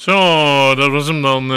Zo, dat was hem dan.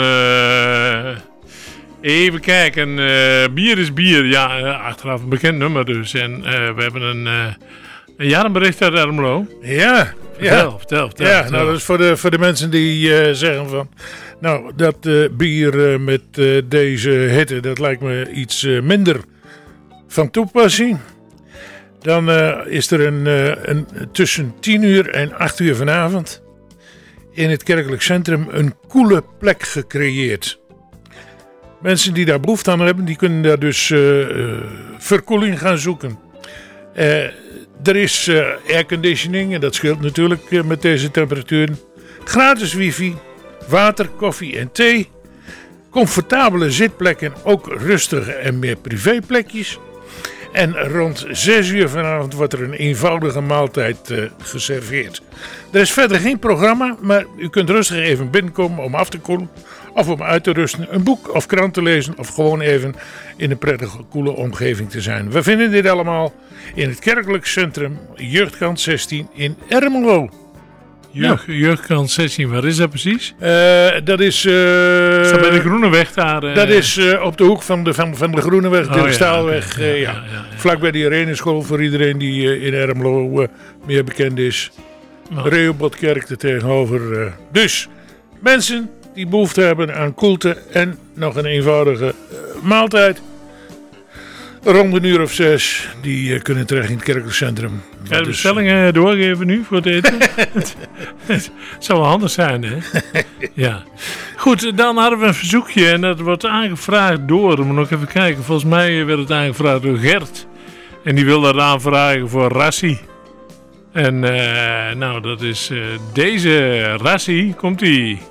Even kijken. Bier is bier. Ja, achteraf een bekend nummer dus. En we hebben een jarenbericht uit Ermelo. Ja. Vertel. Nou, dat is voor de mensen die zeggen van... Nou, dat bier met deze hitte, dat lijkt me iets minder van toepassing. Dan is er een tussen 10 uur en 8 uur vanavond... in het kerkelijk centrum een koele plek gecreëerd. Mensen die daar behoefte aan hebben, die kunnen daar dus verkoeling gaan zoeken. Er is airconditioning, en dat scheelt natuurlijk met deze temperaturen. Gratis wifi, water, koffie en thee. Comfortabele zitplekken, ook rustige en meer privéplekjes. En rond 6 uur vanavond wordt er een eenvoudige maaltijd geserveerd. Er is verder geen programma, maar u kunt rustig even binnenkomen om af te koelen. Of om uit te rusten, een boek of krant te lezen. Of gewoon even in een prettige, koele omgeving te zijn. We vinden dit allemaal in het kerkelijk centrum Jeugdkant 16 in Ermelo. Jeugdkant 16, waar is dat precies? Dat is... Staat bij de Groeneweg daar? Dat is op de hoek van de Groeneweg, de Staalweg. Okay. Ja. Vlak bij de Ireneschool voor iedereen die in Ermelo meer bekend is. Rehobothkerk er tegenover. Dus mensen die behoefte hebben aan koelte en nog een eenvoudige maaltijd. Rond een uur of 6, die kunnen terecht in het kerkelijk centrum. Ga je de bestellingen doorgeven nu voor het eten? Het zou wel handig zijn, hè? Ja. Goed, dan hadden we een verzoekje en dat wordt aangevraagd door, we moeten nog even kijken, volgens mij werd het aangevraagd door Gert. En die wil dat aanvragen voor Rassie. En nou, dat is deze Rassie, komt-ie.